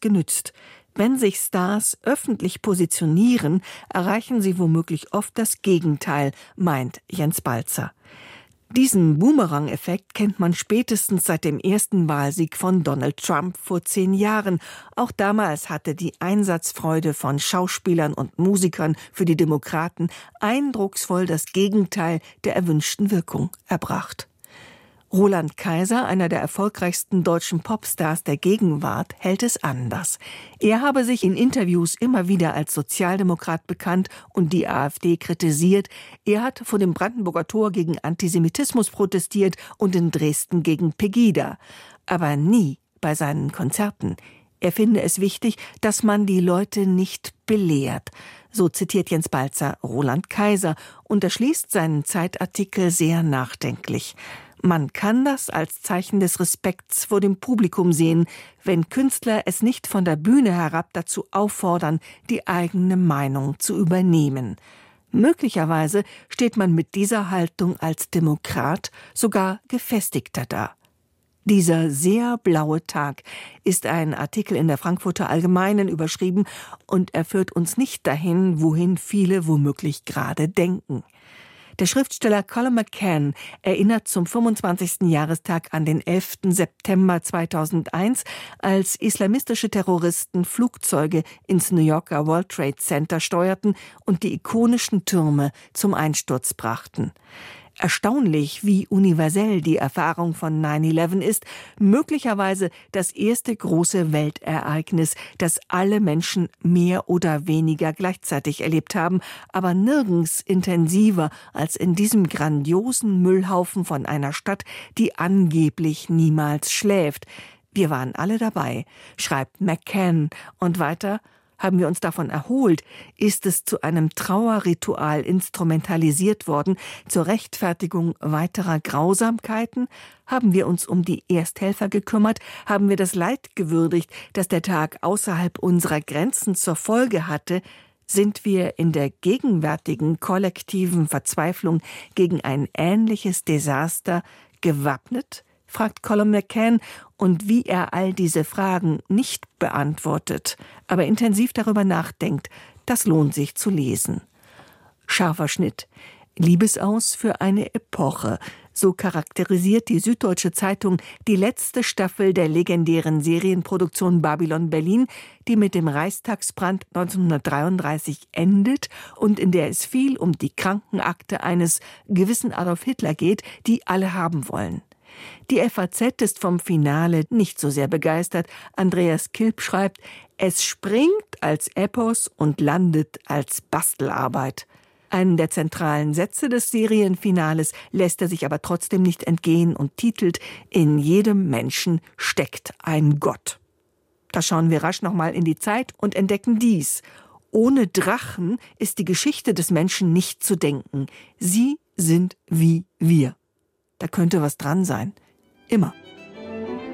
genützt. Wenn sich Stars öffentlich positionieren, erreichen sie womöglich oft das Gegenteil, meint Jens Balzer. Diesen Boomerang-Effekt kennt man spätestens seit dem ersten Wahlsieg von Donald Trump vor 10 Jahren. Auch damals hatte die Einsatzfreude von Schauspielern und Musikern für die Demokraten eindrucksvoll das Gegenteil der erwünschten Wirkung erbracht. Roland Kaiser, einer der erfolgreichsten deutschen Popstars der Gegenwart, hält es anders. Er habe sich in Interviews immer wieder als Sozialdemokrat bekannt und die AfD kritisiert. Er hat vor dem Brandenburger Tor gegen Antisemitismus protestiert und in Dresden gegen Pegida. Aber nie bei seinen Konzerten. Er finde es wichtig, dass man die Leute nicht belehrt. So zitiert Jens Balzer Roland Kaiser und er schließt seinen Zeitartikel sehr nachdenklich. Man kann das als Zeichen des Respekts vor dem Publikum sehen, wenn Künstler es nicht von der Bühne herab dazu auffordern, die eigene Meinung zu übernehmen. Möglicherweise steht man mit dieser Haltung als Demokrat sogar gefestigter da. Dieser sehr blaue Tag ist ein Artikel in der Frankfurter Allgemeinen überschrieben und er führt uns nicht dahin, wohin viele womöglich gerade denken. Der Schriftsteller Colum McCann erinnert zum 25. Jahrestag an den 11. September 2001, als islamistische Terroristen Flugzeuge ins New Yorker World Trade Center steuerten und die ikonischen Türme zum Einsturz brachten. Erstaunlich, wie universell die Erfahrung von 9/11 ist, möglicherweise das erste große Weltereignis, das alle Menschen mehr oder weniger gleichzeitig erlebt haben, aber nirgends intensiver als in diesem grandiosen Müllhaufen von einer Stadt, die angeblich niemals schläft. Wir waren alle dabei, schreibt McCann und weiter: Haben wir uns davon erholt, ist es zu einem Trauerritual instrumentalisiert worden, zur Rechtfertigung weiterer Grausamkeiten? Haben wir uns um die Ersthelfer gekümmert? Haben wir das Leid gewürdigt, das der Tag außerhalb unserer Grenzen zur Folge hatte? Sind wir in der gegenwärtigen kollektiven Verzweiflung gegen ein ähnliches Desaster gewappnet? Fragt Colum McCann, und wie er all diese Fragen nicht beantwortet, aber intensiv darüber nachdenkt, das lohnt sich zu lesen. Scharfer Schnitt. Liebesaus für eine Epoche. So charakterisiert die Süddeutsche Zeitung die letzte Staffel der legendären Serienproduktion Babylon Berlin, die mit dem Reichstagsbrand 1933 endet und in der es viel um die Krankenakte eines gewissen Adolf Hitler geht, die alle haben wollen. Die FAZ ist vom Finale nicht so sehr begeistert. Andreas Kilp schreibt, es springt als Epos und landet als Bastelarbeit. Einen der zentralen Sätze des Serienfinales lässt er sich aber trotzdem nicht entgehen und titelt: In jedem Menschen steckt ein Gott. Da schauen wir rasch nochmal in die Zeit und entdecken dies: Ohne Drachen ist die Geschichte des Menschen nicht zu denken. Sie sind wie wir. Da könnte was dran sein. Immer.